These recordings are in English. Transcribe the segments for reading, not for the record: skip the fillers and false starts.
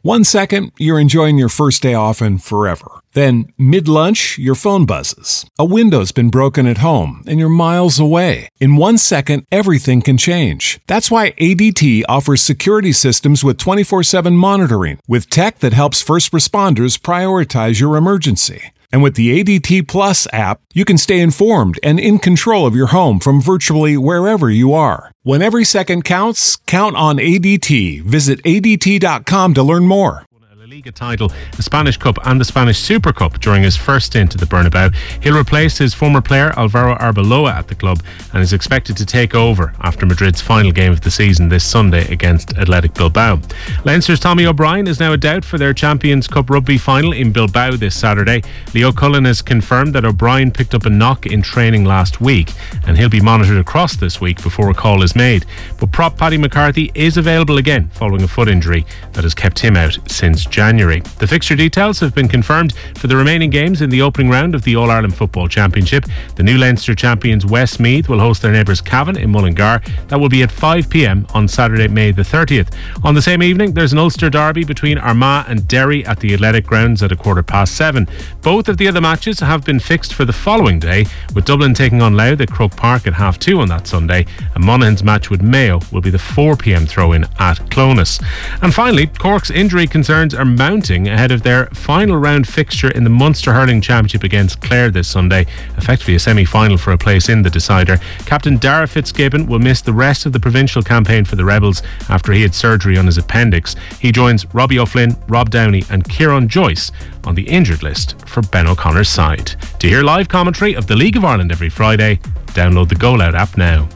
1 second, you're enjoying your first day off and forever. Then, mid-lunch, your phone buzzes. A window's been broken at home and you're miles away. In 1 second, everything can change. That's why ADT offers security systems with 24/7 monitoring, with tech that helps first responders prioritize your emergency. And with the ADT Plus app, you can stay informed and in control of your home from virtually wherever you are. When every second counts, count on ADT. Visit ADT.com to learn more. Liga title, the Spanish Cup and the Spanish Super Cup during his first stint at the Bernabeu. He'll replace his former player Alvaro Arbeloa at the club and is expected to take over after Madrid's final game of the season this Sunday against Athletic Bilbao. Leinster's Tommy O'Brien is now a doubt for their Champions Cup rugby final in Bilbao this Saturday. Leo Cullen has confirmed that O'Brien picked up a knock in training last week and he'll be monitored across this week before a call is made. But prop Paddy McCarthy is available again following a foot injury that has kept him out since January. The fixture details have been confirmed for the remaining games in the opening round of the All-Ireland Football Championship. The new Leinster champions Westmeath will host their neighbours Cavan in Mullingar. That will be at 5 p.m. on Saturday, May the 30th. On the same evening, there's an Ulster derby between Armagh and Derry at the Athletic Grounds at 7:15. Both of the other matches have been fixed for the following day, with Dublin taking on Louth at Croke Park at 2:30 on that Sunday, and Monaghan's match with Mayo will be the 4 p.m. throw-in at Clones. And finally, Cork's injury concerns are mounting ahead of their final round fixture in the Munster Hurling Championship against Clare this Sunday, effectively a semi-final for a place in the decider. Captain Dara Fitzgibbon will miss the rest of the provincial campaign for the Rebels after he had surgery on his appendix. He joins Robbie O'Flynn, Rob Downey and Kieran Joyce on the injured list for Ben O'Connor's side. To hear live commentary of the League of Ireland every Friday, download the Go Loud app now.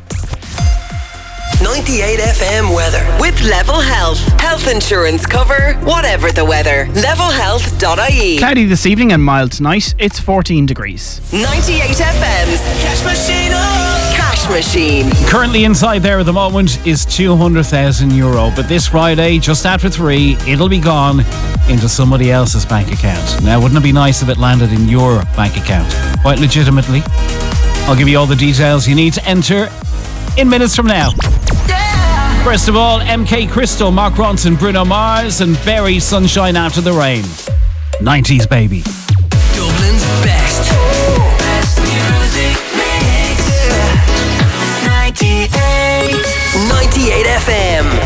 98 FM weather with Level Health. Health insurance cover, whatever the weather. Levelhealth.ie. Cloudy this evening and mild tonight. It's 14 degrees. 98 FM's Cash Machine. Cash Machine. Currently inside there at the moment is €200,000. But this Friday, just after 3, it'll be gone into somebody else's bank account. Now, wouldn't it be nice if it landed in your bank account? Quite legitimately. I'll give you all the details you need to enter in minutes from now. First of all, MK Crystal, Mark Ronson, Bruno Mars and Berry, Sunshine After the Rain. 90s baby. Dublin's best music mix. 98 FM.